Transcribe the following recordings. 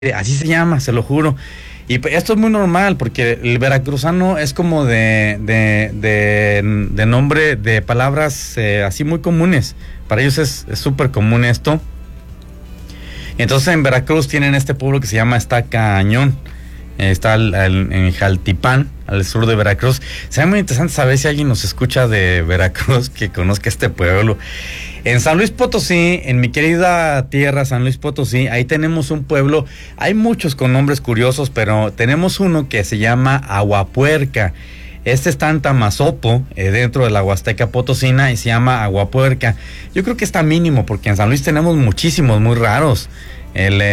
Así se llama, se lo juro. Y esto es muy normal porque el veracruzano es como de nombre, de palabras así muy comunes. Para ellos es súper común esto. Entonces en Veracruz tienen este pueblo que se llama Estacañón. Está en Jaltipán, al sur de Veracruz. Sería muy interesante saber si alguien nos escucha de Veracruz que conozca este pueblo. En San Luis Potosí, en mi querida tierra San Luis Potosí, ahí tenemos un pueblo, hay muchos con nombres curiosos, pero tenemos uno que se llama Aguapuerca. Este está en Tamazopo, dentro de la Huasteca Potosina, y se llama Aguapuerca. Yo creo que está mínimo, porque en San Luis tenemos muchísimos muy raros. El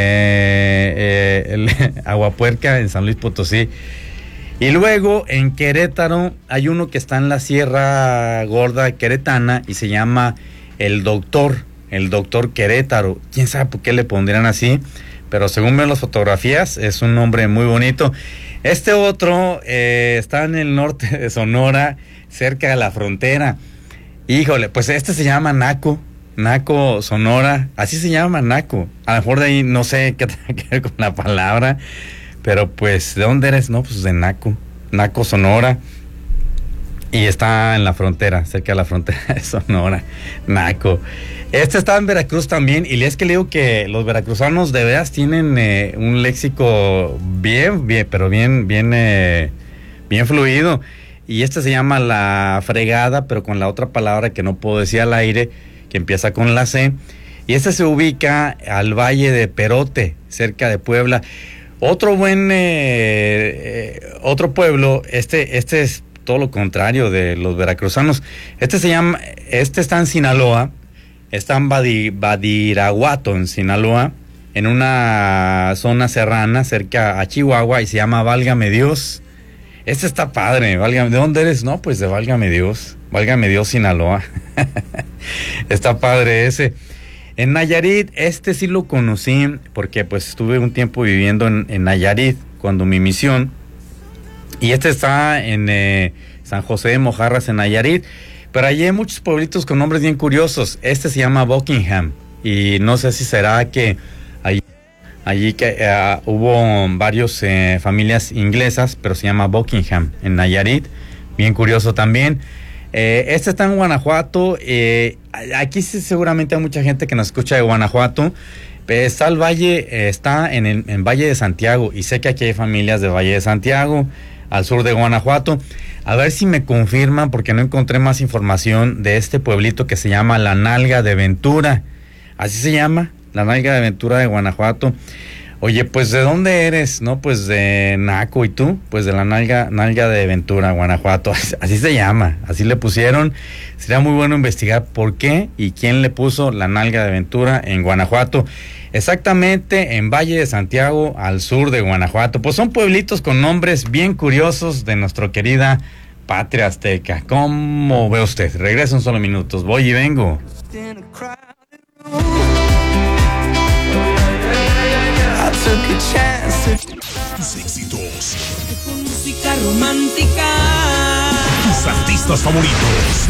Aguapuerca en San Luis Potosí. Y luego en Querétaro hay uno que está en la Sierra Gorda Queretana y se llama el Doctor Querétaro. Quién sabe por qué le pondrían así, pero según veo las fotografías es un nombre muy bonito. Este otro está en el norte de Sonora, cerca de la frontera. Híjole, pues este se llama Naco Sonora, así se llama Naco. A lo mejor de ahí no sé qué tiene que ver con la palabra, pero pues ¿de dónde eres? No, pues de Naco Sonora. Y está en la frontera, cerca de la frontera de Sonora, Naco. Este está en Veracruz también, y es que le digo que los veracruzanos de veras tienen un léxico bien fluido. Y este se llama La Fregada, pero con la otra palabra que no puedo decir al aire, que empieza con la C. Y este se ubica al Valle de Perote, cerca de Puebla. Otro pueblo, este es todo lo contrario de los veracruzanos. Este está en Sinaloa, está en Badiraguato, en Sinaloa, en una zona serrana cerca a Chihuahua, y se llama Válgame Dios. Este está padre, ¿de dónde eres? No, pues de Válgame Dios, Sinaloa. Está padre ese. En Nayarit, este sí lo conocí, porque pues estuve un tiempo viviendo en Nayarit, cuando mi misión. Y este está en San José de Mojarras, en Nayarit. Pero allí hay muchos pueblitos con nombres bien curiosos. Este se llama Buckingham. Y no sé si será que allí que hubo varias familias inglesas, pero se llama Buckingham, en Nayarit. Bien curioso también. Este está en Guanajuato. Aquí sí, seguramente hay mucha gente que nos escucha de Guanajuato. Está el valle, está en Valle de Santiago. Y sé que aquí hay familias de Valle de Santiago, al sur de Guanajuato. A ver si me confirman, porque no encontré más información de este pueblito que se llama La Nalga de Ventura. Así se llama, La Nalga de Ventura de Guanajuato. Oye, pues ¿de dónde eres? No, pues de Naco. ¿Y tú? Pues de La Nalga de Ventura, Guanajuato. Así se llama, así le pusieron. Sería muy bueno investigar por qué y quién le puso La Nalga de Ventura en Guanajuato. Exactamente en Valle de Santiago, al sur de Guanajuato. Pues son pueblitos con nombres bien curiosos de nuestra querida patria azteca. ¿Cómo ve usted? Regreso en solo minutos. Voy y vengo. Tus éxitos. Con música romántica. Tus artistas favoritos.